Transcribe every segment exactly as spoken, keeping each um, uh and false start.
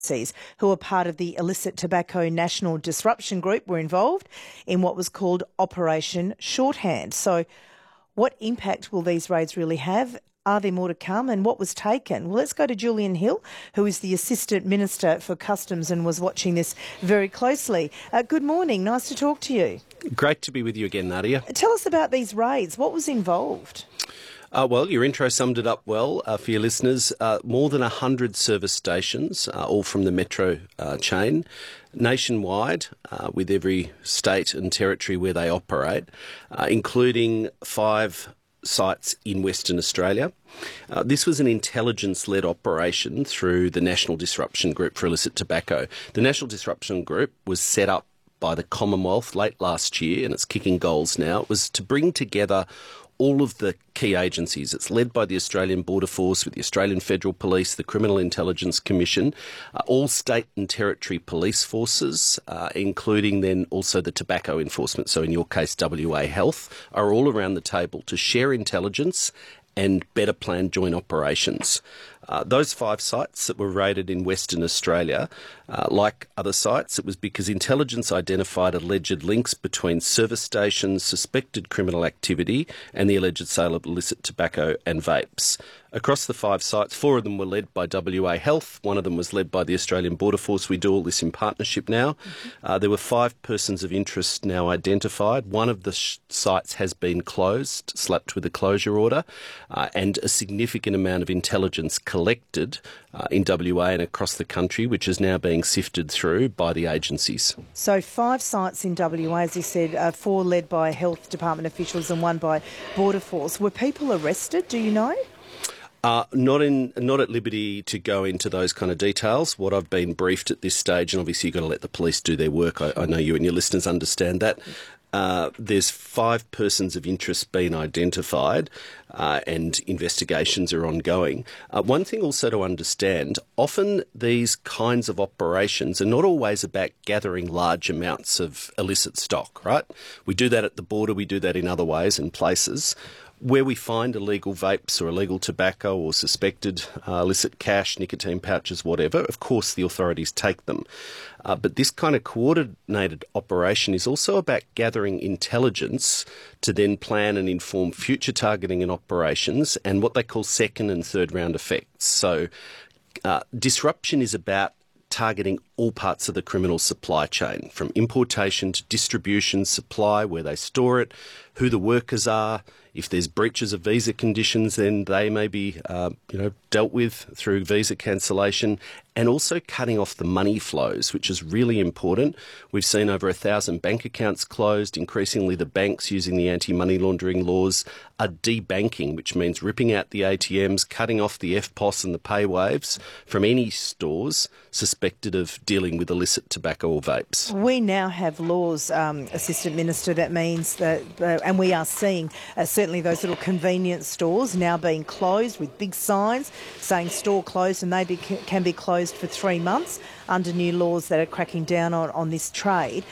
who are part of the Illicit Tobacco National Disruption Group were involved in what was called Operation Shorthand. So what impact will these raids really have? Are there more to come, and what was taken? Well, let's go to Julian Hill, who is the Assistant Minister for Customs and was watching this very closely. Uh, good morning. Nice to talk to you. Great to be with you again, Nadia. Tell us about these raids. What was involved? Uh, well, your intro summed it up well uh, for your listeners. Uh, more than one hundred service stations, uh, all from the Metro uh, chain, nationwide, uh, with every state and territory where they operate, uh, including five sites in Western Australia. Uh, this was an intelligence-led operation through the National Disruption Group for Illicit Tobacco. The National Disruption Group was set up by the Commonwealth late last year, and it's kicking goals now. It was to bring together all of the key agencies. It's led by the Australian Border Force with the Australian Federal Police, the Criminal Intelligence Commission, uh, all state and territory police forces, uh, including then also the tobacco enforcement, so in your case W A Health, are all around the table to share intelligence and better plan joint operations. Uh, those five sites that were raided in Western Australia, uh, like other sites, it was because intelligence identified alleged links between service stations, suspected criminal activity, and the alleged sale of illicit tobacco and vapes. Across the five sites, four of them were led by W A Health, one of them was led by the Australian Border Force. We do all this in partnership now. Mm-hmm. Uh, there were five persons of interest now identified. One of the sh- sites has been closed, slapped with a closure order, uh, and a significant amount of intelligence collected uh, in W A and across the country, which is now being sifted through by the agencies. So five sites in W A, as you said, uh, four led by Health Department officials and one by Border Force. Were people arrested, do you know? Uh, not in, not at liberty to go into those kind of details. What I've been briefed at this stage, and obviously you've got to let the police do their work. I, I know you and your listeners understand that. Uh, there's five persons of interest being identified uh, and investigations are ongoing. Uh, one thing also to understand, often these kinds of operations are not always about gathering large amounts of illicit stock, right? We do that at the border, we do that in other ways and places. Where we find illegal vapes or illegal tobacco or suspected uh, illicit cash, nicotine pouches, whatever, of course the authorities take them. Uh, but this kind of coordinated operation is also about gathering intelligence to then plan and inform future targeting and operations and what they call second and third round effects. So uh, disruption is about targeting all parts of the criminal supply chain, from importation to distribution, supply, where they store it, who the workers are. If there's breaches of visa conditions, then they may be uh, you know, dealt with through visa cancellation, and also cutting off the money flows, which is really important. We've seen over a thousand bank accounts closed. Increasingly, the banks using the anti-money laundering laws are debanking, which means ripping out the A T Ms, cutting off the F P O S and the pay waves from any stores suspected of dealing with illicit tobacco or vapes. We now have laws, um, Assistant Minister, that means that, uh, and we are seeing uh, certainly those little convenience stores now being closed with big signs saying store closed, and they be, can be closed for three months under new laws that are cracking down on, on this trade.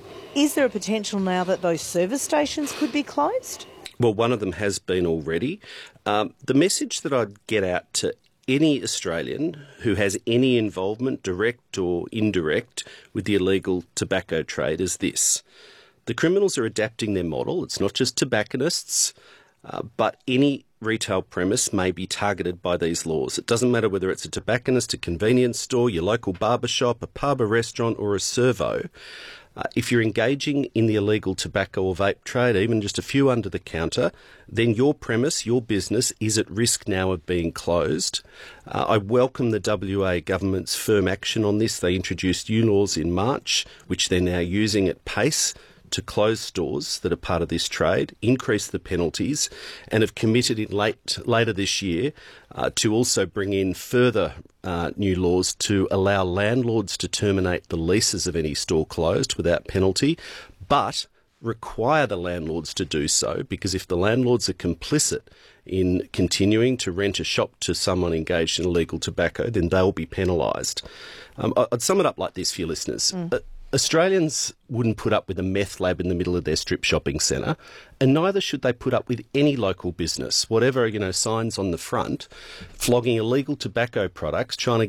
Is there a potential now that those service stations could be closed? Well, one of them has been already. Um, the message that I'd get out to any Australian who has any involvement, direct or indirect, with the illegal tobacco trade is this. The criminals are adapting their model. It's not just tobacconists, uh, but any retail premise may be targeted by these laws. It doesn't matter whether it's a tobacconist, a convenience store, your local barber shop, a pub, a restaurant or a servo. Uh, if you're engaging in the illegal tobacco or vape trade, even just a few under the counter, then your premise, your business is at risk now of being closed. Uh, I welcome the W A government's firm action on this. They introduced new laws in March, which they're now using at pace to close stores that are part of this trade, increase the penalties, and have committed in late, later this year uh, to also bring in further uh, new laws to allow landlords to terminate the leases of any store closed without penalty, but require the landlords to do so, because if the landlords are complicit in continuing to rent a shop to someone engaged in illegal tobacco, then they'll be penalised. Um, I'd sum it up like this for your listeners. Mm. Uh, Australians wouldn't put up with a meth lab in the middle of their strip shopping centre, and neither should they put up with any local business, whatever, you know, signs on the front, flogging illegal tobacco products, trying to get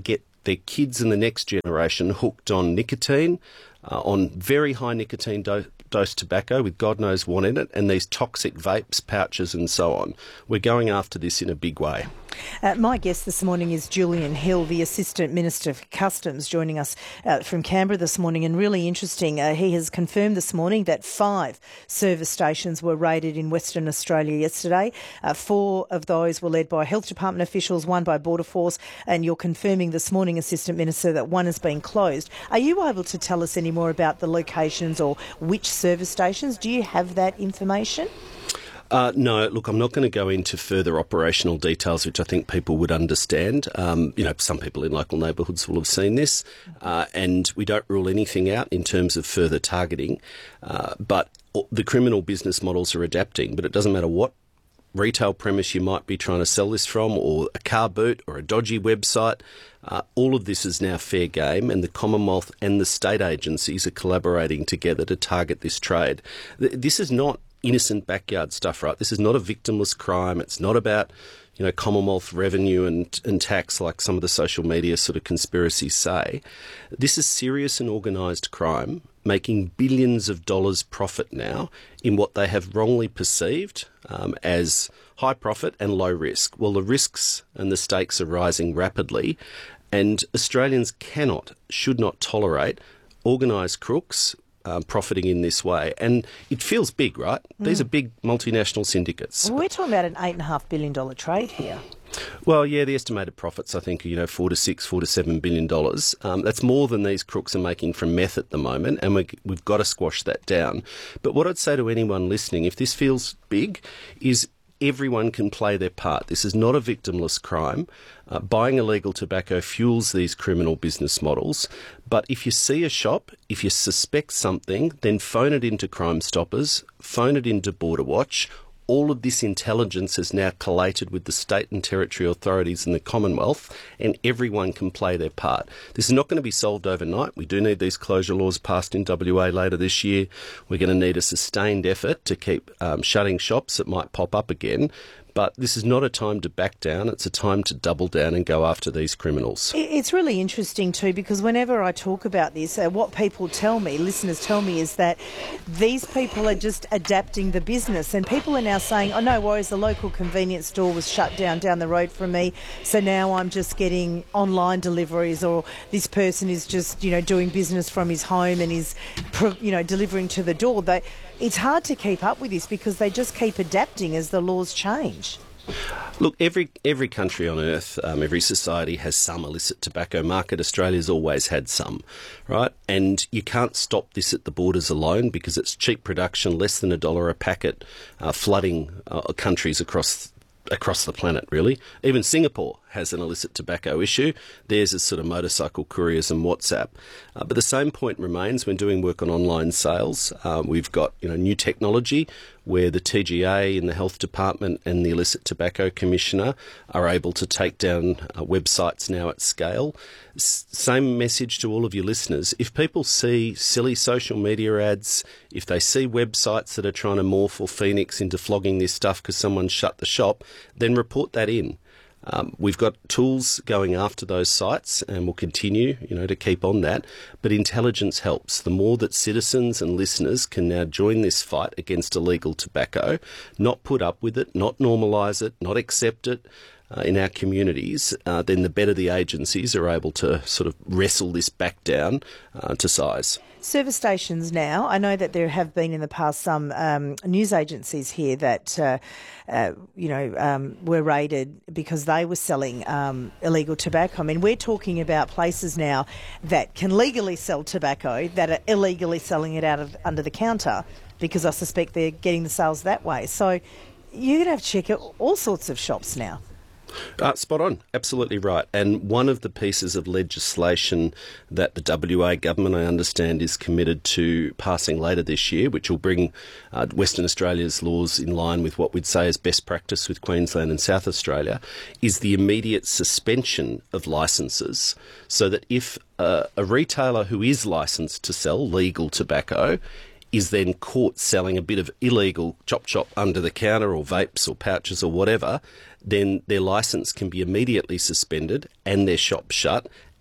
their kids and the next generation hooked on nicotine, uh, on very high nicotine do- dose tobacco with God knows what in it, and these toxic vapes, pouches and so on. We're going after this in a big way. Uh, my guest this morning is Julian Hill, the Assistant Minister for Customs, joining us uh, from Canberra this morning. And really interesting, uh, he has confirmed this morning that five service stations were raided in Western Australia yesterday. Uh, four of those were led by Health Department officials, one by Border Force, and you're confirming this morning, Assistant Minister, that one has been closed. Are you able to tell us any more about the locations or which service stations? Do you have that information? Uh, no, look, I'm not going to go into further operational details, which I think people would understand. Um, you know, some people in local neighbourhoods will have seen this, uh, and we don't rule anything out in terms of further targeting. Uh, but the criminal business models are adapting, but it doesn't matter what retail premise you might be trying to sell this from, or a car boot or a dodgy website. Uh, all of this is now fair game, and the Commonwealth and the state agencies are collaborating together to target this trade. Th- this is not innocent backyard stuff, right? This is not a victimless crime. It's not about, you know, Commonwealth revenue and, and tax like some of the social media sort of conspiracies say. This is serious and organised crime, making billions of dollars profit now in what they have wrongly perceived um, as high profit and low risk. Well, the risks and the stakes are rising rapidly, and Australians cannot, should not tolerate organised crooks Um, profiting in this way. And it feels big, right? Mm. These are big multinational syndicates. Well, we're talking about an eight point five billion dollars trade here. Well, yeah, the estimated profits, I think, are, you know, four to six, four to seven billion dollars. Um, that's more than these crooks are making from meth at the moment, and we, we've got to squash that down. But what I'd say to anyone listening, if this feels big, is everyone can play their part. This is not a victimless crime. Uh, buying illegal tobacco fuels these criminal business models. But if you see a shop, if you suspect something, then phone it into Crime Stoppers, phone it into Border Watch. All of this intelligence is now collated with the state and territory authorities in the Commonwealth, and everyone can play their part. This is not going to be solved overnight. We do need these closure laws passed in W A later this year. We're going to need a sustained effort to keep um, shutting shops that might pop up again. But this is not a time to back down. It's a time to double down and go after these criminals. It's really interesting too, because whenever I talk about this, uh, what people tell me, listeners tell me, is that these people are just adapting the business, and people are now saying, oh, no worries, the local convenience store was shut down down the road from me, so now I'm just getting online deliveries, or this person is just, you know, doing business from his home and is, you know, delivering to the door. They, it's hard to keep up with this because they just keep adapting as the laws change. Look, every every country on earth, um, every society has some illicit tobacco market. Australia's always had some, right? And you can't stop this at the borders alone because it's cheap production, less than a dollar a packet, uh, flooding uh, countries across across the planet, really. Even Singapore has an illicit tobacco issue. Theirs is sort of motorcycle couriers and WhatsApp. Uh, but the same point remains when doing work on online sales. Uh, we've got, you know, new technology where the T G A in the Health Department and the Illicit Tobacco Commissioner are able to take down uh, websites now at scale. S- same message to all of your listeners. If people see silly social media ads, if they see websites that are trying to morph or phoenix into flogging this stuff because someone shut the shop, then report that in. Um, we've got tools going after those sites, and we'll continue, you know, to keep on that. But intelligence helps. The more that citizens and listeners can now join this fight against illegal tobacco, not put up with it, not normalise it, not accept it uh, in our communities, uh, then the better the agencies are able to sort of wrestle this back down uh, to size. Service stations now, I know that there have been in the past some um, news agencies here that, uh, uh, you know, um, were raided because they were selling um, illegal tobacco. I mean, we're talking about places now that can legally sell tobacco that are illegally selling it out of under the counter because I suspect they're getting the sales that way. So you're going to have to check out all sorts of shops now. Uh, spot on, absolutely right. And one of the pieces of legislation that the W A government, I understand, is committed to passing later this year, which will bring uh, Western Australia's laws in line with what we'd say is best practice with Queensland and South Australia, is the immediate suspension of licences, so that if uh, a retailer who is licensed to sell legal tobacco is then caught selling a bit of illegal chop chop under the counter or vapes or pouches or whatever, then their licence can be immediately suspended and their shop shut,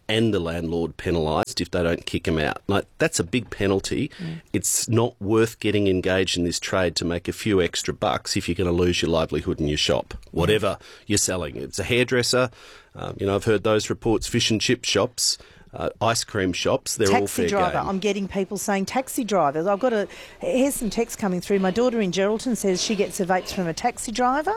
and the landlord penalised if they don't kick them out. Like, that's a big penalty. Mm. It's not worth getting engaged in this trade to make a few extra bucks if you're going to lose your livelihood in your shop, whatever yeah. you're selling. It's a hairdresser. Um, you know, I've heard those reports, fish and chip shops. Uh, ice cream shops, they're taxi all fair driver. game. I'm getting people saying taxi drivers. I've got a, here's some text coming through. My daughter in Geraldton says she gets her vapes from a taxi driver.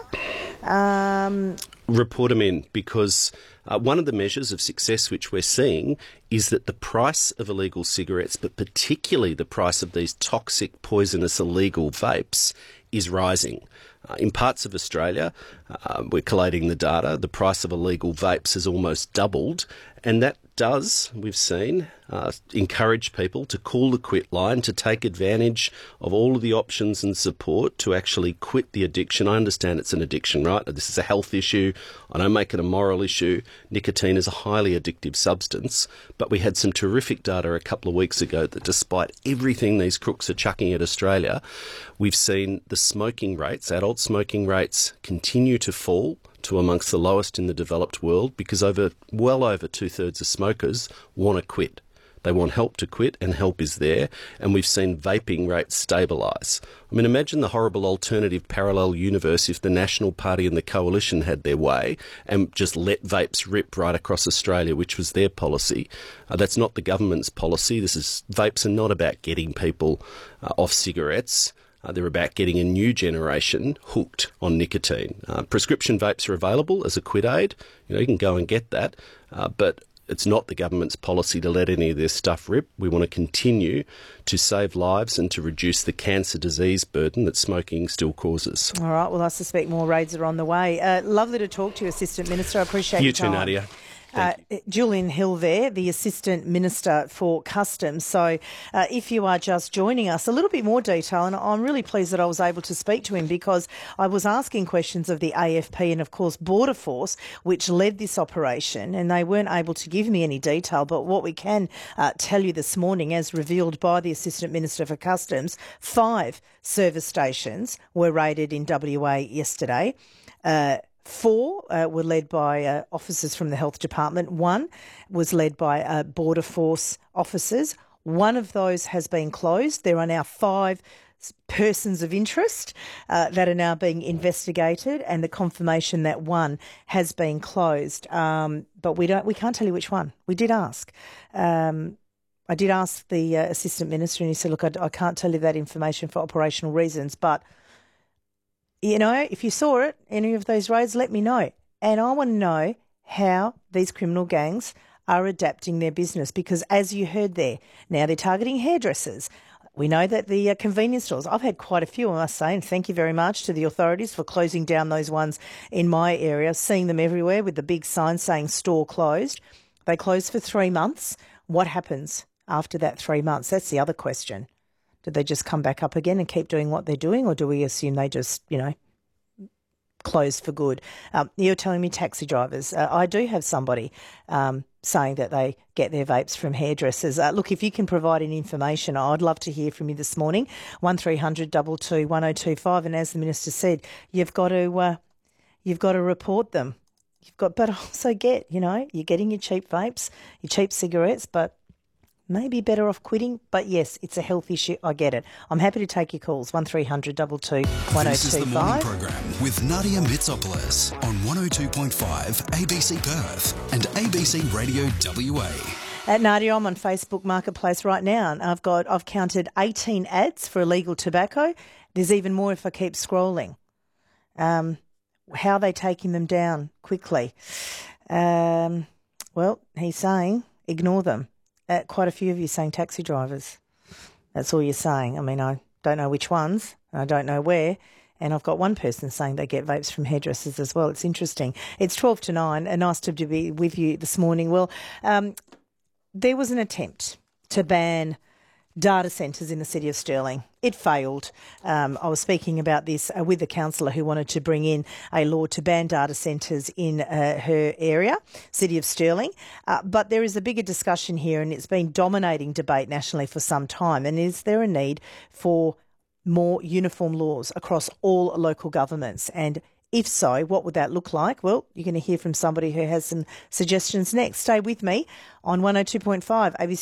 Um, Report them in, because uh, one of the measures of success which we're seeing is that the price of illegal cigarettes, but particularly the price of these toxic, poisonous, illegal vapes, is rising. Uh, in parts of Australia, uh, we're collating the data, the price of illegal vapes has almost doubled, and that does, we've seen, uh, encourage people to call the quit line, to take advantage of all of the options and support to actually quit the addiction. I understand it's an addiction, right? This is a health issue. I don't make it a moral issue. Nicotine is a highly addictive substance, but we had some terrific data a couple of weeks ago that despite everything these crooks are chucking at Australia, we've seen the smoking rates, adult smoking rates, continue to fall to amongst the lowest in the developed world, because over well over two-thirds of smokers want to quit. They want help to quit, and help is there, and we've seen vaping rates stabilise. I mean, imagine the horrible alternative parallel universe if the National Party and the Coalition had their way and just let vapes rip right across Australia, which was their policy. Uh, that's not the government's policy. This is, vapes are not about getting people uh, off cigarettes. Uh, they're about getting a new generation hooked on nicotine. Uh, prescription vapes are available as a quit aid. You know, you can go and get that, uh, but it's not the government's policy to let any of this stuff rip. We want to continue to save lives and to reduce the cancer disease burden that smoking still causes. All right, well, I suspect more raids are on the way. Uh, lovely to talk to you, Assistant Minister. I appreciate you your too, time. Nadia. Uh, Julian Hill there, the Assistant Minister for Customs. So uh, if you are just joining us, a little bit more detail, and I'm really pleased that I was able to speak to him, because I was asking questions of the A F P and, of course, Border Force, which led this operation, and they weren't able to give me any detail. But what we can uh, tell you this morning, as revealed by the Assistant Minister for Customs, five service stations were raided in W A yesterday. Uh, Four uh, were led by uh, officers from the Health Department. One was led by uh, Border Force officers. One of those has been closed. There are now five persons of interest uh, that are now being investigated, and the confirmation that one has been closed. Um, but we don't, we can't tell you which one. We did ask. Um, I did ask the uh, Assistant Minister, and he said, look, I, I can't tell you that information for operational reasons, but you know, if you saw it, any of those raids, let me know. And I want to know how these criminal gangs are adapting their business, because as you heard there, now they're targeting hairdressers. We know that the uh, convenience stores, I've had quite a few, I must say, and thank you very much to the authorities for closing down those ones in my area, seeing them everywhere with the big sign saying store closed. They closed for three months. What happens after that three months? That's the other question. Do they just come back up again and keep doing what they're doing, or do we assume they just, you know, close for good? Um, you're telling me taxi drivers. Uh, I do have somebody um, saying that they get their vapes from hairdressers. Uh, look, if you can provide any information, I'd love to hear from you this morning. one three hundred two two one oh two five. And as the Minister said, you've got to uh, you've got to report them. You've got, but also get, you know, you're getting your cheap vapes, your cheap cigarettes, but maybe better off quitting. But yes, it's a health issue. I get it. I'm happy to take your calls. one three hundred two two one oh two five. This is the morning program with Nadia Mitsopoulos on one oh two point five A B C Perth and A B C Radio W A. At Nadia, I'm on Facebook Marketplace right now, and I've got I've counted eighteen ads for illegal tobacco. There's even more if I keep scrolling. Um, how are they taking them down quickly? Um, well, he's saying ignore them. Uh, quite a few of you saying taxi drivers. That's all you're saying. I mean, I don't know which ones. I don't know where. And I've got one person saying they get vapes from hairdressers as well. It's interesting. It's twelve to nine. And nice to be with you this morning. Well, um, there was an attempt to ban data centres in the city of Stirling. It failed. Um, I was speaking about this uh, with a councillor who wanted to bring in a law to ban data centres in uh, her area, city of Stirling. Uh, but there is a bigger discussion here, and it's been dominating debate nationally for some time. And is there a need for more uniform laws across all local governments? And If so, what would that look like? Well, you're going to hear from somebody who has some suggestions next. Stay with me on one oh two point five A B C